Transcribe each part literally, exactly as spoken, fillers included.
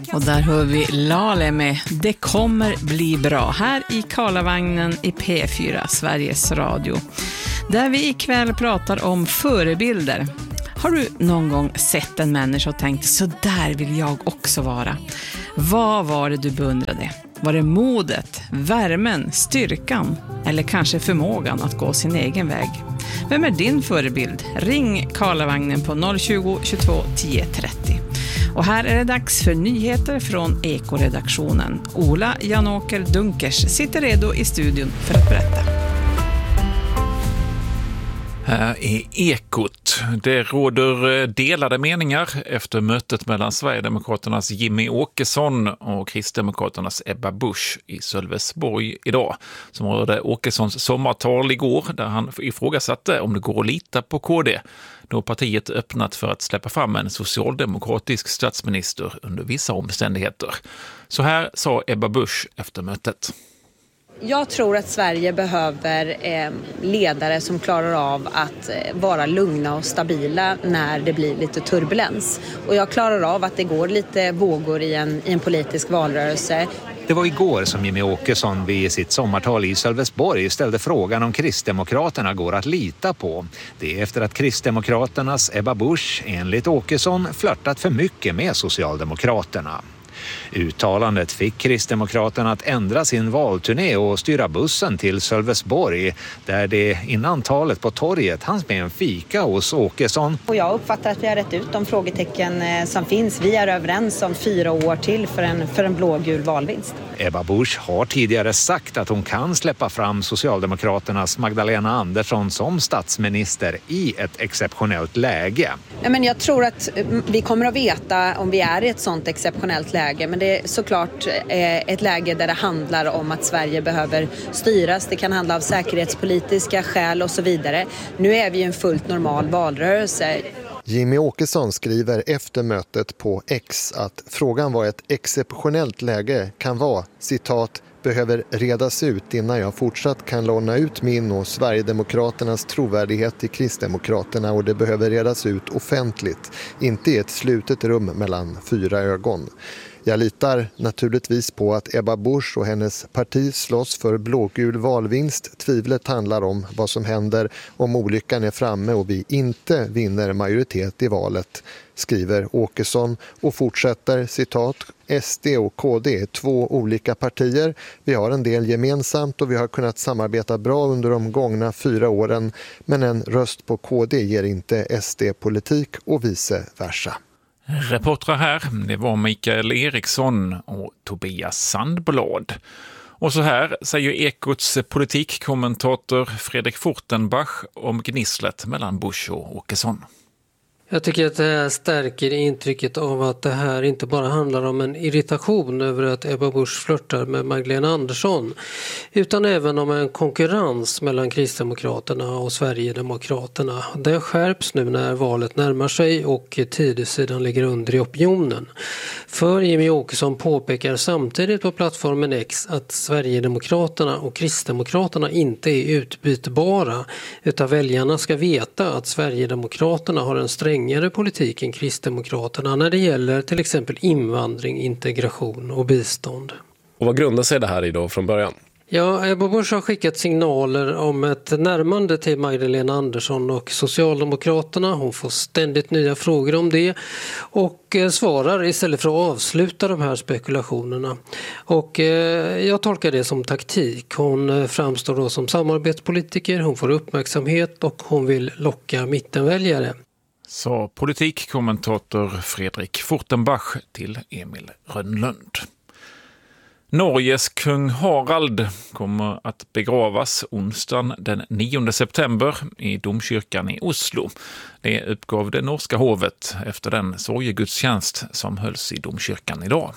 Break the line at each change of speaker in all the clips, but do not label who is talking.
Och där hör vi Lale med Det kommer bli bra här i Karlavagnen i P fyra, Sveriges Radio. Där vi ikväll pratar om förebilder. Har du någon gång sett en människa och tänkt så där vill jag också vara? Vad var det du beundrade? Var det modet, värmen, styrkan eller kanske förmågan att gå sin egen väg? Vem är din förebild? Ring Karlavagnen på noll tjugo, tjugotvå, tio, trettio. Och här är det dags för nyheter från Eko-redaktionen. Ola Janåker Dunkers sitter redo i studion för att berätta.
Här är Ekot. Det råder delade meningar efter mötet mellan Sverigedemokraternas Jimmy Åkesson och Kristdemokraternas Ebba Busch i Sölvesborg idag. Som rörde Åkessons sommartal igår där han ifrågasatte om det går att lita på K D. Då partiet öppnat för att släppa fram en socialdemokratisk statsminister under vissa omständigheter. Så här sa Ebba Busch efter mötet.
Jag tror att Sverige behöver eh, ledare som klarar av att eh, vara lugna och stabila när det blir lite turbulens. Och jag klarar av att det går lite vågor i en, i en politisk valrörelse.
Det var igår som Jimmy Åkesson vid sitt sommartal i Sölvesborg ställde frågan om Kristdemokraterna går att lita på. Det är efter att Kristdemokraternas Ebba Busch enligt Åkesson flörtat för mycket med Socialdemokraterna. Uttalandet fick Kristdemokraterna att ändra sin valturné och styra bussen till Sölvesborg där det innan talet på torget hanns med en fika hos Åkesson.
Och jag uppfattar att vi har rätt ut de frågetecken som finns. Vi är överens om fyra år till för en, för en blågul valvinst.
Ebba Busch har tidigare sagt att hon kan släppa fram Socialdemokraternas Magdalena Andersson som statsminister i ett exceptionellt läge.
Men jag tror att vi kommer att veta om vi är i ett sånt exceptionellt läge. Men det är såklart ett läge där det handlar om att Sverige behöver styras. Det kan handla om säkerhetspolitiska skäl och så vidare. Nu är vi i en fullt normal valrörelse.
Jimmy Åkesson skriver efter mötet på X att frågan var ett exceptionellt läge kan vara, citat, behöver redas ut innan jag fortsatt kan låna ut min och Sverigedemokraternas trovärdighet till Kristdemokraterna och det behöver redas ut offentligt, inte i ett slutet rum mellan fyra ögon. Jag litar naturligtvis på att Ebba Busch och hennes parti slåss för blågul valvinst. Tvivlet handlar om vad som händer om olyckan är framme och vi inte vinner majoritet i valet, skriver Åkesson och fortsätter, citat, S D och K D är två olika partier. Vi har en del gemensamt och vi har kunnat samarbeta bra under de gångna fyra åren, men en röst på K D ger inte S D-politik och vice versa.
Reportrar här, det var Mikael Eriksson och Tobias Sandblad. Och så här säger Ekots politikkommentator Fredrik Fortenbach om gnisslet mellan Busch och Åkesson.
Jag tycker att det här stärker intrycket av att det här inte bara handlar om en irritation över att Ebba Busch flörtar med Magdalena Andersson, utan även om en konkurrens mellan Kristdemokraterna och Sverigedemokraterna. Den skärps nu när valet närmar sig och tidsidan ligger under i opinionen. För Jimmy Åkesson påpekar samtidigt på plattformen X att Sverigedemokraterna och Kristdemokraterna inte är utbytbara, utan väljarna ska veta att Sverigedemokraterna har en sträng politik än Kristdemokraterna när det gäller till exempel invandring, integration och bistånd.
Och vad grundar sig det här i då från början?
Ja, Ebba Busch har skickat signaler om ett närmande till Magdalena Andersson och Socialdemokraterna. Hon får ständigt nya frågor om det och svarar istället för att avsluta de här spekulationerna. Och eh, jag tolkar det som taktik. Hon framstår då som samarbetspolitiker, hon får uppmärksamhet och hon vill locka mittenväljare.
Sa politikkommentator Fredrik Fortenbach till Emil Rönnlund. Norges kung Harald kommer att begravas onsdagen den nionde september i domkyrkan i Oslo. Det uppgav det norska hovet efter den sorgegudstjänst som hölls i domkyrkan idag.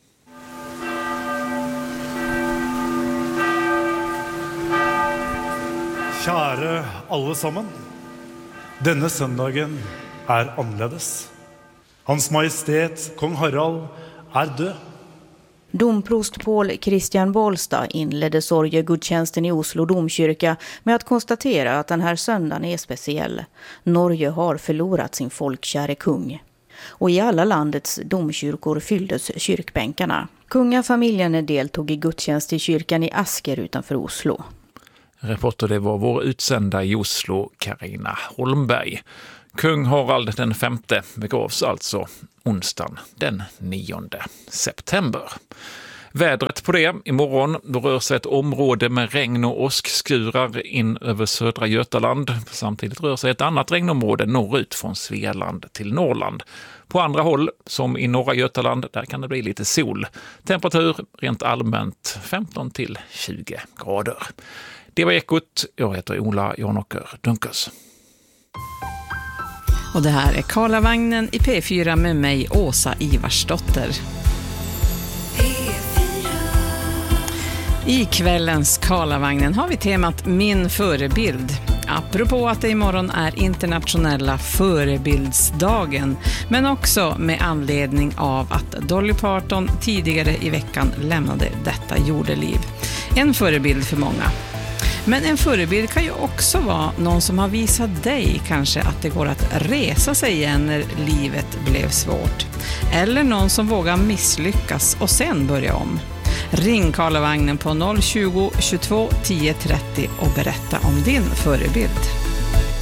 Kjære alle sammen. Denne søndagen er annerledes. Hans Majestet, Kong Harald, er død.
Domprost Paul Christian Bolstad inledde sorgegudstjänsten i Oslo domkyrka med att konstatera att den här söndagen är speciell. Norge har förlorat sin folkkäre kung. Och i alla landets domkyrkor fylldes kyrkbänkarna. Kungafamiljen deltog i gudstjänst i kyrkan i Asker utanför Oslo.
Reporter det var vår utsända i Oslo, Carina Holmberg. Kung Harald den femte begravs alltså onsdagen den nionde september. Vädret på det, imorgon då rör sig ett område med regn och åskskurar in över södra Götaland. Samtidigt rör sig ett annat regnområde norrut från Svealand till Norrland. På andra håll, som i norra Götaland, där kan det bli lite sol. Temperatur rent allmänt femton till tjugo grader. Det var Ekot. Jag heter Ola Janåker Dunkers.
Och det här är Karlavagnen i P fyra med mig, Åsa Ivarsdotter. I kvällens Karlavagnen har vi temat Min förebild. Apropå att det imorgon är internationella förebildsdagen, men också med anledning av att Dolly Parton tidigare i veckan lämnade detta jordeliv. En förebild för många. Men en förebild kan ju också vara någon som har visat dig kanske att det går att resa sig igen när livet blev svårt. Eller någon som vågar misslyckas och sen börja om. Ring Karlavagnen på noll tjugo, tjugotvå, tio trettio och berätta om din förebild.